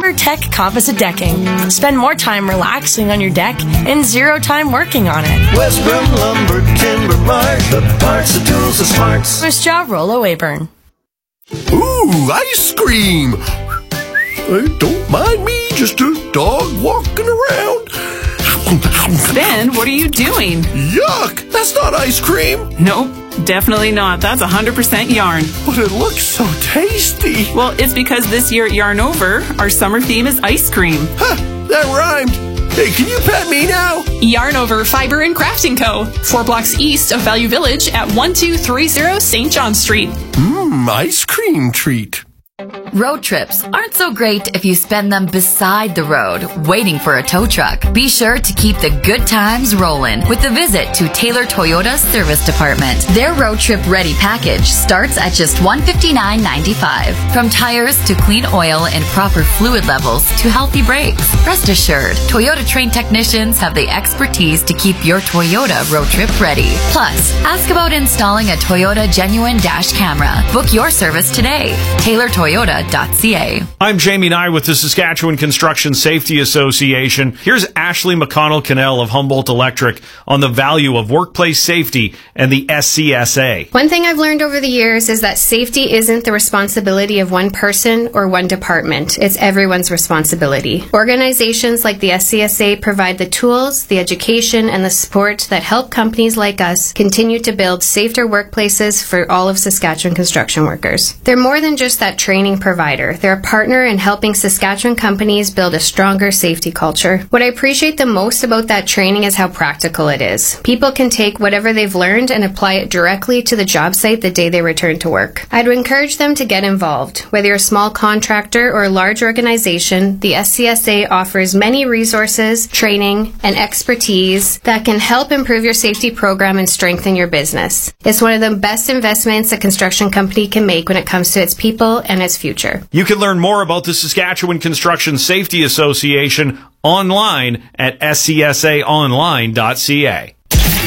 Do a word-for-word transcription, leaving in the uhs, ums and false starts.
WaterTech composite decking. Spend more time relaxing on your deck and zero time working on it. Westbound Lumber Timber Mart, the parts, the tools, the smarts. First job, Rollo Wayburn. Ooh, ice cream! Hey, don't mind me, just a dog walking around. Ben, what are you doing? Yuck! That's not ice cream! Nope, definitely not. That's one hundred percent yarn. But it looks so tasty! Well, it's because this year at Yarn Over, our summer theme is ice cream. Ha! That rhymed! Hey, can you pet me now? Yarn Over Fiber and Crafting Co. Four blocks east of Value Village at one two three zero Saint John Street. Mmm, ice cream treat. Road trips aren't so great if you spend them beside the road, waiting for a tow truck. Be sure to keep the good times rolling with a visit to Taylor Toyota's service department. Their road trip ready package starts at just one hundred fifty-nine dollars and ninety-five cents. From tires to clean oil and proper fluid levels to healthy brakes. Rest assured, Toyota trained technicians have the expertise to keep your Toyota road trip ready. Plus, ask about installing a Toyota genuine dash camera. Book your service today. Taylor Toyota dot c a. I'm Jamie Nye with the Saskatchewan Construction Safety Association. Here's Ashley McConnell-Cannell of Humboldt Electric on the value of workplace safety and the S C S A. One thing I've learned over the years is that safety isn't the responsibility of one person or one department. It's everyone's responsibility. Organizations like the S C S A provide the tools, the education, and the support that help companies like us continue to build safer workplaces for all of Saskatchewan construction workers. They're more than just that training provider. They're a partner in helping Saskatchewan companies build a stronger safety culture. What I appreciate the most about that training is how practical it is. People can take whatever they've learned and apply it directly to the job site the day they return to work. I'd encourage them to get involved. Whether you're a small contractor or a large organization, the S C S A offers many resources, training, and expertise that can help improve your safety program and strengthen your business. It's one of the best investments a construction company can make when it comes to its people and its future. You can learn more about the Saskatchewan Construction Safety Association online at s c s a online dot c a.